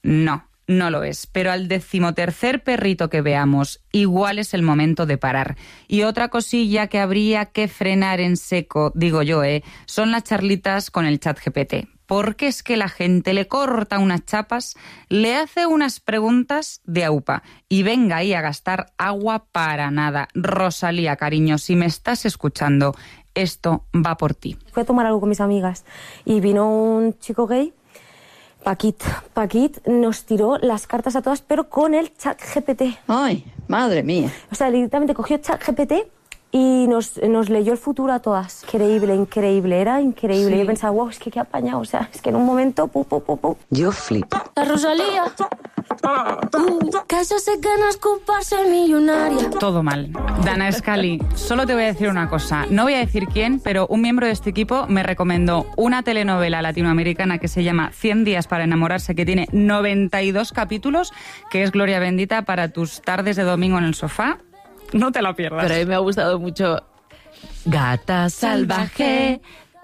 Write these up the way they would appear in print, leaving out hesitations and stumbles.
No, no lo es. Pero al 13º perrito que veamos, igual es el momento de parar. Y otra cosilla que habría que frenar en seco, digo yo, son las charlitas con el ChatGPT. Porque es que la gente le corta unas chapas, le hace unas preguntas de aupa y venga ahí a gastar agua para nada. Rosalía, cariño, si me estás escuchando, esto va por ti. Fui a tomar algo con mis amigas y vino un chico gay, Paquit, nos tiró las cartas a todas, pero con el ChatGPT. ¡Ay, madre mía! O sea, directamente cogió ChatGPT y nos leyó el futuro a todas. Increíble, era increíble. Sí. Yo pensaba, wow, es que qué apañado, o sea, es que en un momento, Yo flipo. La Rosalía, que eso se gana escuparse millonaria. Todo mal. Dana Scully, solo te voy a decir una cosa. No voy a decir quién, pero un miembro de este equipo me recomendó una telenovela latinoamericana que se llama 100 días para enamorarse, que tiene 92 capítulos, que es gloria bendita para tus tardes de domingo en el sofá. No te lo pierdas. Pero a mí me ha gustado mucho Gata salvaje,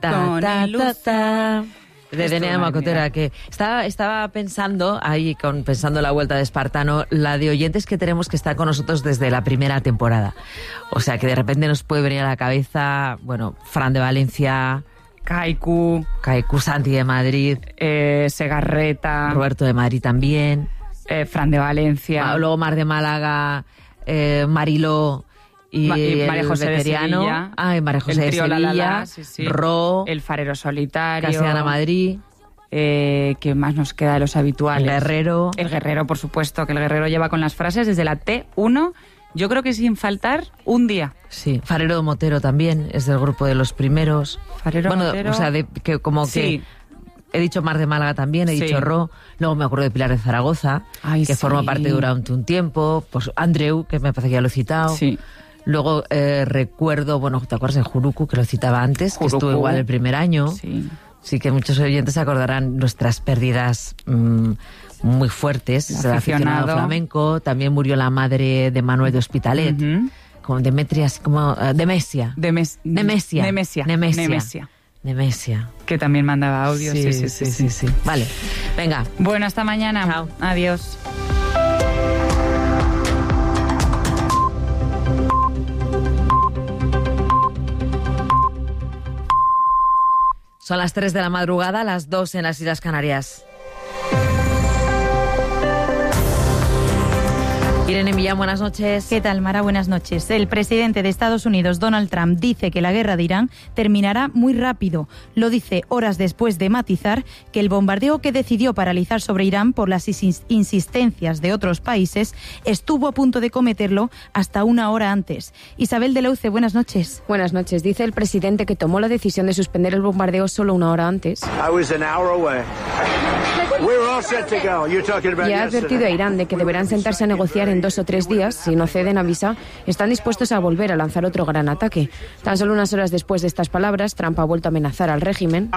de Denea Macotera, que estaba pensando pensando la vuelta de Espartano, la de oyentes que tenemos que estar con nosotros desde la primera temporada. O sea, que de repente nos puede venir a la cabeza, bueno, Fran de Valencia, Kaiku, Santi de Madrid, Segarreta, Roberto de Madrid también, Fran de Valencia, luego Mar de Málaga, Mariló y María José de Sevilla. María José de Sevilla, sí. Ro, el Farero Solitario, Casiana Madrid. ¿Qué más nos queda de los habituales? El Guerrero, por supuesto, que el Guerrero lleva con las frases desde la T1, yo creo que sin faltar un día. Sí, Farero Motero también es del grupo de los primeros. Motero. O sea, que he dicho Mar de Málaga también, he dicho Ro, luego me acuerdo de Pilar de Zaragoza, que forma parte durante un tiempo, pues Andreu, que me parece que ya lo he citado. Sí. Luego recuerdo, ¿te acuerdas de Juruku, que lo citaba antes, que estuvo igual el primer año? Sí, que muchos oyentes se acordarán nuestras pérdidas muy fuertes. El aficionado flamenco, también murió la madre de Manuel de Hospitalet, como Demetria, Nemesia. Que también mandaba audio. Sí. Vale, venga. Bueno, hasta mañana. Chao. Adiós. Son las 3 de la madrugada, las 2 en las Islas Canarias. Irene Millán, buenas noches. ¿Qué tal, Mara? Buenas noches. El presidente de Estados Unidos, Donald Trump, dice que la guerra de Irán terminará muy rápido. Lo dice horas después de matizar que el bombardeo que decidió paralizar sobre Irán por las insistencias de otros países estuvo a punto de cometerlo hasta una hora antes. Isabel de Leuce, buenas noches. Buenas noches. Dice el presidente que tomó la decisión de suspender el bombardeo solo una hora antes. Y ha advertido a Irán de que deberán sentarse a negociar en 2 o 3 días. Si no ceden, avisa, están dispuestos a volver a lanzar otro gran ataque. Tan solo unas horas después de estas palabras, Trump ha vuelto a amenazar al régimen.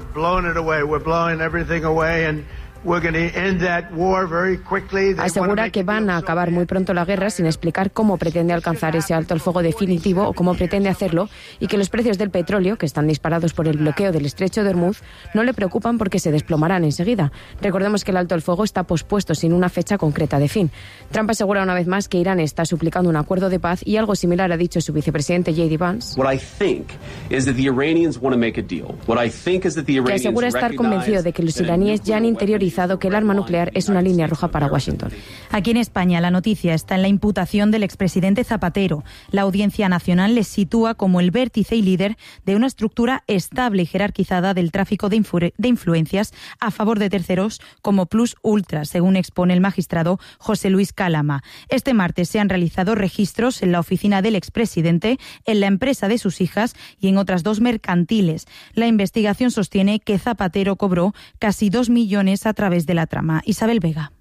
Asegura que van a acabar muy pronto la guerra sin explicar cómo pretende alcanzar ese alto el fuego definitivo o cómo pretende hacerlo, y que los precios del petróleo, que están disparados por el bloqueo del estrecho de Hormuz, no le preocupan porque se desplomarán enseguida. Recordemos que el alto el fuego está pospuesto sin una fecha concreta de fin. Trump asegura una vez más que Irán está suplicando un acuerdo de paz, y algo similar ha dicho su vicepresidente J.D. Vance, que asegura estar convencido de que los iraníes ya han interiorizado que el arma nuclear es una línea roja para Washington. Aquí en España la noticia está en la imputación del expresidente Zapatero. La Audiencia Nacional le sitúa como el vértice y líder de una estructura estable y jerarquizada del tráfico de influencias a favor de terceros como Plus Ultra, según expone el magistrado José Luis Calama. Este martes se han realizado registros en la oficina del expresidente, en la empresa de sus hijas y en otras 2 mercantiles. La investigación sostiene que Zapatero cobró casi 2 millones a través de la trama. Isabel Vega.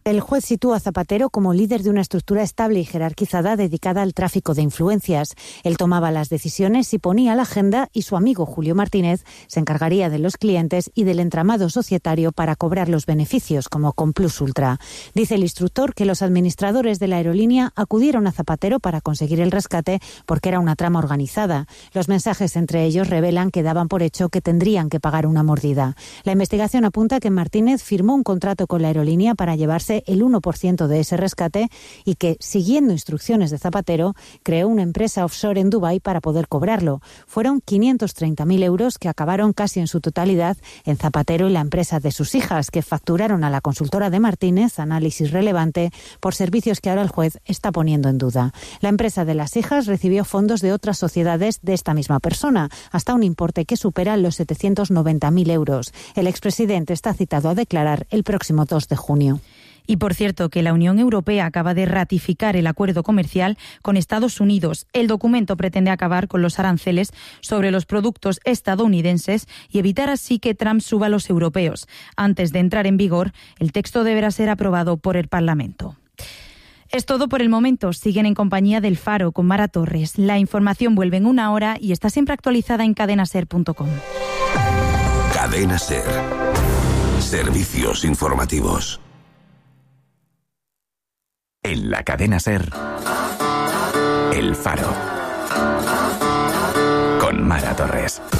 El juez sitúa a Zapatero como líder de una estructura estable y jerarquizada dedicada al tráfico de influencias. Él tomaba las decisiones y ponía la agenda, y su amigo Julio Martínez se encargaría de los clientes y del entramado societario para cobrar los beneficios, como con Plus Ultra. Dice el instructor que los administradores de la aerolínea acudieron a Zapatero para conseguir el rescate porque era una trama organizada. Los mensajes entre ellos revelan que daban por hecho que tendrían que pagar una mordida. La investigación apunta que Martínez firmó un contrato con la aerolínea para llevarse el 1% de ese rescate y que, siguiendo instrucciones de Zapatero, creó una empresa offshore en Dubái para poder cobrarlo. Fueron 530.000 euros que acabaron casi en su totalidad en Zapatero y la empresa de sus hijas, que facturaron a la consultora de Martínez, Análisis Relevante, por servicios que ahora el juez está poniendo en duda. La empresa de las hijas recibió fondos de otras sociedades de esta misma persona, hasta un importe que supera los 790.000 euros. El expresidente está citado a declarar el próximo 2 de junio. Y por cierto, que la Unión Europea acaba de ratificar el acuerdo comercial con Estados Unidos. El documento pretende acabar con los aranceles sobre los productos estadounidenses y evitar así que Trump suba a los europeos. Antes de entrar en vigor, el texto deberá ser aprobado por el Parlamento. Es todo por el momento. Siguen en compañía del Faro con Mara Torres. La información vuelve en 1 hora y está siempre actualizada en cadenaser.com. Cadena Ser. Servicios informativos. En la Cadena Ser, El Faro, con Mara Torres.